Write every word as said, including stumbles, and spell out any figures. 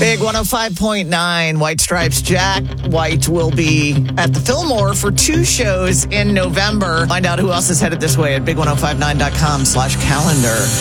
Big one oh five point nine, White Stripes. Jack White will be at the Fillmore for two shows in November. Find out who else is headed this way at big ten fifty-nine dot com slash calendar.